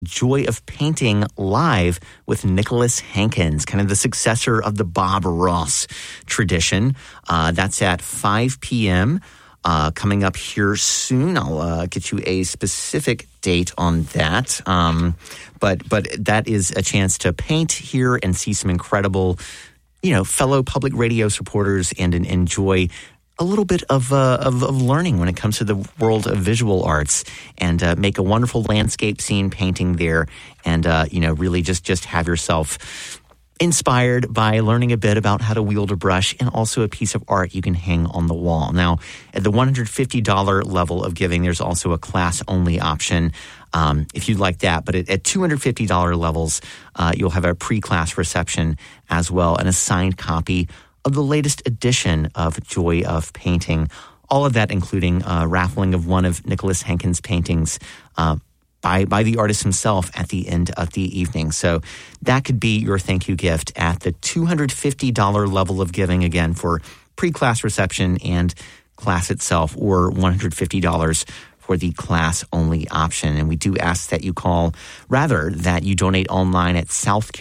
Joy of Painting live with Nicholas Hankins, kind of the successor of the Bob Ross tradition. That's at 5 p.m. Coming up here soon. I'll get you a specific date on that. But that is a chance to paint here and see some incredible, fellow public radio supporters and enjoy a little bit of learning when it comes to the world of visual arts, and make a wonderful landscape scene painting there, and really just have yourself inspired by learning a bit about how to wield a brush, and also a piece of art you can hang on the wall. Now, at the $150 level of giving, there's also a class-only option if you'd like that. But at $250 levels, you'll have a pre-class reception as well, and a signed copy of the latest edition of Joy of Painting. All of that including raffling of one of Nicholas Hankins' paintings by the artist himself at the end of the evening. So that could be your thank you gift at the $250 level of giving, again, for pre-class reception and class itself, or $150 for the class-only option. And we do ask that you that you donate online at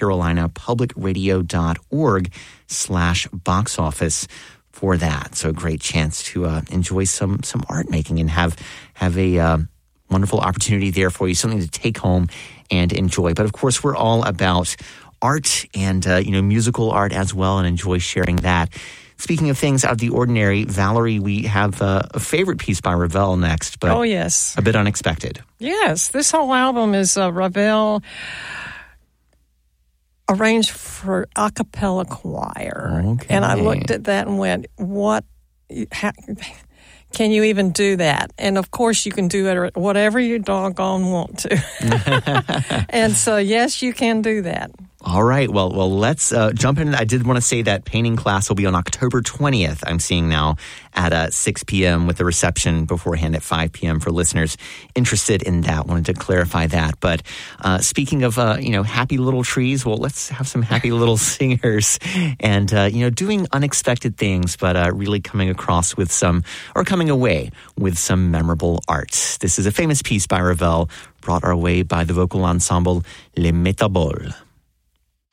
southcarolinapublicradio.org/box office for that. So a great chance to enjoy some art making and have a wonderful opportunity there for you, something to take home and enjoy. But of course, we're all about art and musical art as well, and enjoy sharing that. Speaking of things out of the ordinary, Valerie, we have a favorite piece by Ravel next, but oh, yes, a bit unexpected. Yes, this whole album is Ravel arranged for a cappella choir. Okay. And I looked at that and went, can you even do that? And of course, you can do it whatever you doggone want to. And so, yes, you can do that. All right. Well, let's jump in. I did want to say that painting class will be on October 20th, I'm seeing now, at 6 p.m. with the reception beforehand at 5 p.m. for listeners interested in that. Wanted to clarify that. But speaking of, happy little trees, well, let's have some happy little singers and, doing unexpected things, but really coming away with some memorable art. This is a famous piece by Ravel, brought our way by the vocal ensemble Les Métaboles.